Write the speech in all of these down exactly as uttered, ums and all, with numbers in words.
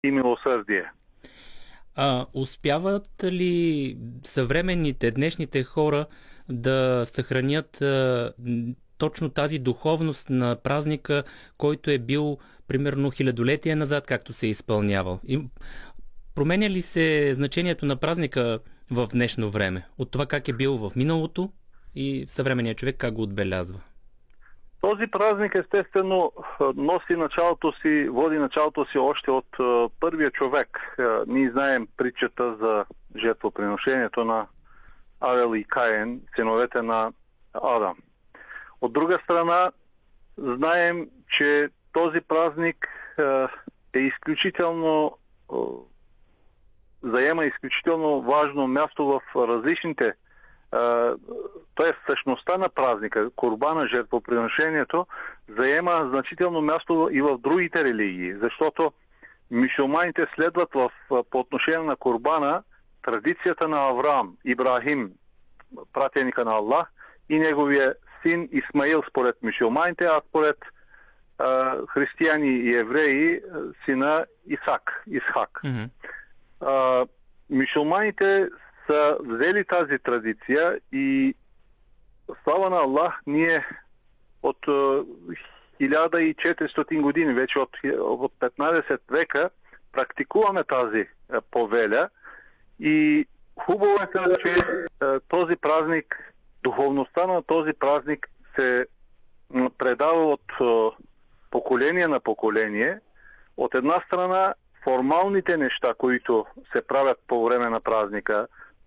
и милосърдие. А успяват ли съвременните, днешните хора да съхранят а, точно тази духовност на празника, който е бил примерно хилядолетия назад, както се е изпълнявал? И променя ли се значението на празника в днешно време? От това как е бил в миналото и съвременният човек как го отбелязва? Този празник естествено носи началото си, води началото си още от uh, първия човек. Uh, ние знаем притчата за жертвоприношението на Авел и Каин, синовете на Адам. От друга страна, знаем, че този празник uh, е изключително uh, заема изключително важно място в различните т.е. същността на празника, курбана, жертвоприношението, заема значително място и в другите религии, защото мюсюлманите следват в, по отношение на курбана традицията на Авраам, Ибрахим, пратеника на Аллах, и неговия син Исмаил според мюсюлманите, а според а, християни и евреи сина Исак, Исхак. Mm-hmm. А, мюсюлманите са взели тази традиция и слава на Аллах, ние от хиляда и четиристотин години, вече от, от петнадесет века, практикуваме тази повеля и хубаво е, че този празник, духовността на този празник се предава от поколение на поколение. От една страна, формалните неща, които се правят по време на празника,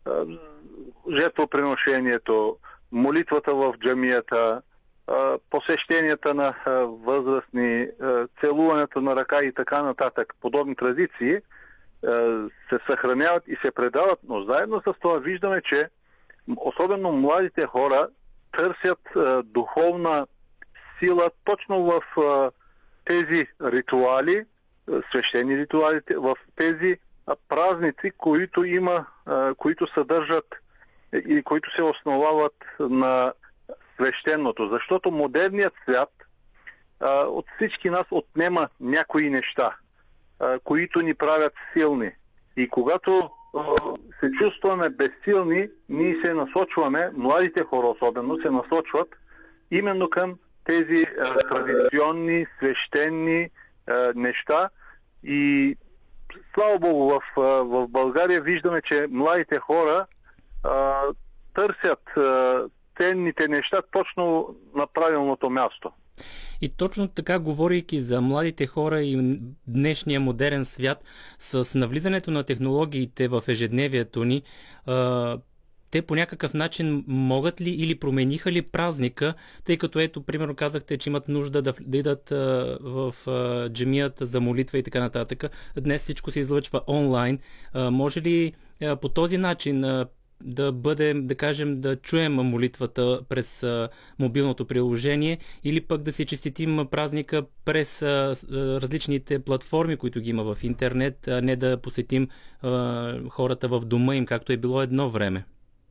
жертвоприношението, молитвата в джамията, посещенията на възрастни, целуването на ръка и така нататък, подобни традиции се съхраняват и се предават, но заедно с това виждаме, че особено младите хора търсят духовна сила точно в тези ритуали, свещени ритуали, в тези празници, които има, които съдържат и които се основават на свещеното. Защото модерният свят от всички нас отнема някои неща, които ни правят силни. И когато се чувстваме безсилни, ние се насочваме, младите хора особено, се насочват именно към тези традиционни, свещени неща. И слава Богу, в, в България виждаме, че младите хора а, търсят а, ценните неща точно на правилното място. И точно така, говорейки за младите хора и днешния модерен свят, с навлизането на технологиите в ежедневието ни, а, те по някакъв начин могат ли или промениха ли празника, тъй като ето, примерно казахте, че имат нужда да, да идат а, в а, джамията за молитва и така нататък. Днес всичко се излъчва онлайн. А, може ли а, по този начин а, да бъдем, да кажем, да чуем молитвата през а, мобилното приложение или пък да си честитим празника през а, а, различните платформи, които ги има в интернет, а не да посетим а, хората в дома им, както е било едно време?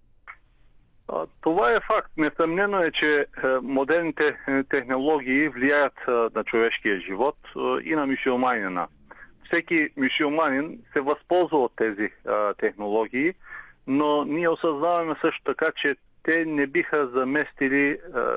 Това е факт. Несъмнено е, че модерните технологии влияят на човешкия живот и на мюсюлманина. Всеки мюсюлманин се възползва от тези технологии, но ние осъзнаваме също така, че те не биха заместили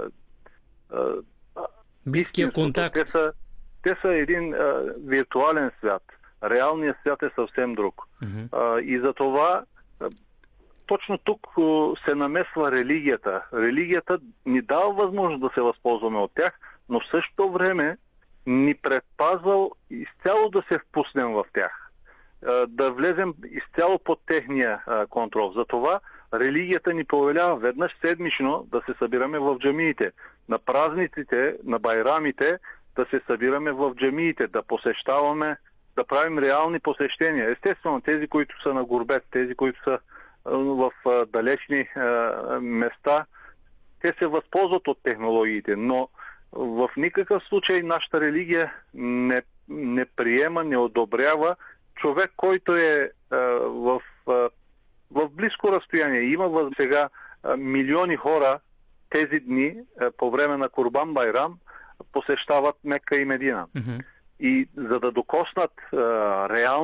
близкия контакт. Те са, те са един виртуален свят. Реалният свят е съвсем друг. Mm-hmm. И за това точно тук се намесва религията. Религията ни дава възможност да се възползваме от тях, но в същото време ни предпазва изцяло да се впуснем в тях. Да влезем изцяло под техния контрол. Затова религията ни повелява веднъж седмично да се събираме в джамиите. На празниците, на байрамите да се събираме в джамиите, да посещаваме, да правим реални посещения. Естествено, тези, които са на гурбет, тези, които са в далечни места, те се възползват от технологиите, но в никакъв случай нашата религия не, не приема, не одобрява човек, който е в, в близко разстояние. Има сега милиони хора тези дни по време на Курбан Байрам посещават Мека и Медина. Mm-hmm. И за да докоснат реално